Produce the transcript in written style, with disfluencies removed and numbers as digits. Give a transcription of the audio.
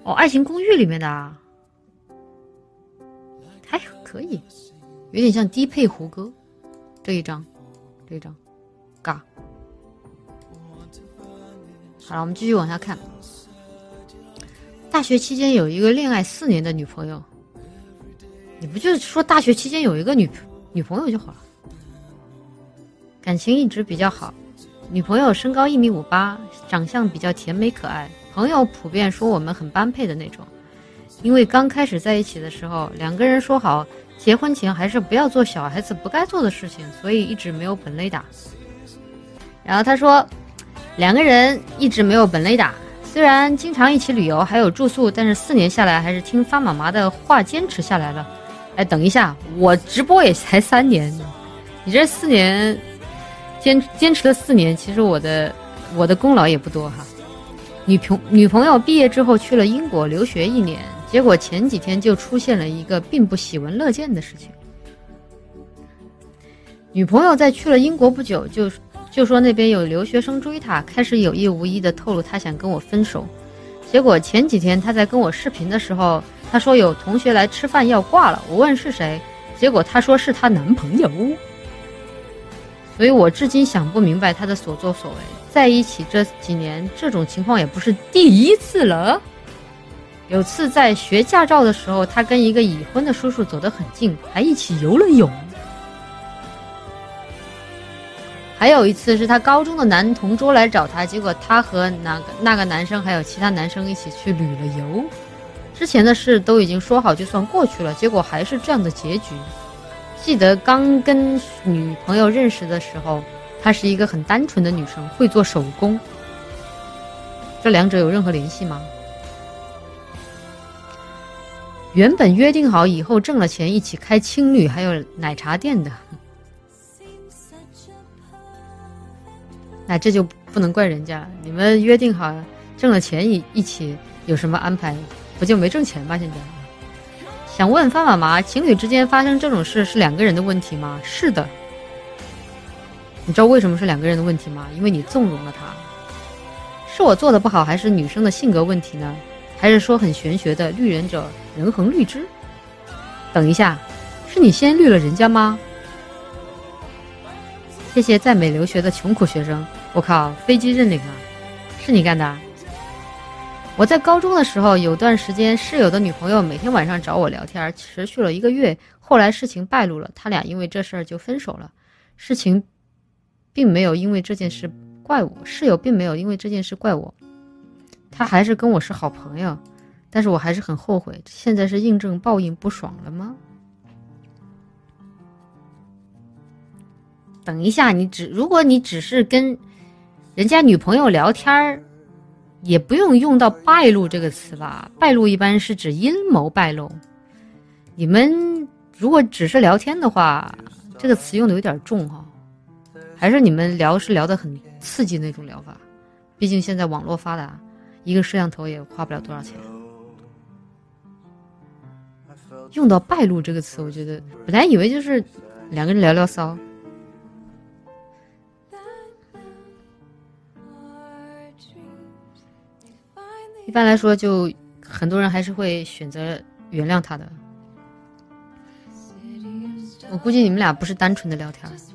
哦，《爱情公寓》里面的啊，还可以，有点像低配胡歌这一张，尬。好了，我们继续往下看。大学期间有一个恋爱4年的女朋友，你不就是说大学期间有一个女朋友就好了？感情一直比较好，女朋友身高1.58米，长相比较甜美可爱，朋友普遍说我们很般配的那种。因为刚开始在一起的时候，2个人说好结婚前还是不要做小孩子不该做的事情，所以一直没有本垒打。然后他说2个人一直没有本垒打，虽然经常一起旅游还有住宿，但是4年下来还是听发妈妈的话坚持下来了。哎，等一下，我直播也才3年，你这4年坚持了4年，其实我的功劳也不多哈。女朋友毕业之后去了英国留学1年，结果前几天就出现了一个并不喜闻乐见的事情。女朋友在去了英国不久就说那边有留学生追她，开始有意无意的透露她想跟我分手。结果前几天她在跟我视频的时候，她说有同学来吃饭要挂了，我问是谁，结果她说是她男朋友。所以我至今想不明白她的所作所为，在一起这几年这种情况也不是第一次了。有次在学驾照的时候，她跟一个已婚的叔叔走得很近，还一起游了泳。还有一次是她高中的男同桌来找她，结果她和那个男生还有其他男生一起去旅了游。之前的事都已经说好就算过去了，结果还是这样的结局。记得刚跟女朋友认识的时候，她是一个很单纯的女生，会做手工。这2者有任何联系吗？原本约定好以后挣了钱一起开青旅还有奶茶店的，那这就不能怪人家了。你们约定好挣了钱一起有什么安排，不就没挣钱吗？现在想问发妈妈，情侣之间发生这种事是2个人的问题吗？是的。你知道为什么是2个人的问题吗？因为你纵容了他。是我做的不好，还是女生的性格问题呢？还是说很玄学的绿人者人恒绿之？等一下，是你先绿了人家吗？谢谢在美留学的穷苦学生。我靠，飞机认领啊，是你干的？我在高中的时候有段时间，室友的女朋友每天晚上找我聊天，持续了1个月，后来事情败露了，他俩因为这事儿就分手了。事情并没有因为这件事怪我，室友并没有因为这件事怪我，他还是跟我是好朋友，但是我还是很后悔。现在是印证报应不爽了吗？等一下，如果你只是跟人家女朋友聊天，也不用到败露这个词吧，败露一般是指阴谋败露。你们如果只是聊天的话，这个词用的有点重哈，还是你们聊得很刺激那种聊法？毕竟现在网络发达，一个摄像头也花不了多少钱。用到败露这个词，我觉得本来以为就是2个人聊聊骚。一般来说，就很多人还是会选择原谅他的。我估计你们俩不是单纯的聊天。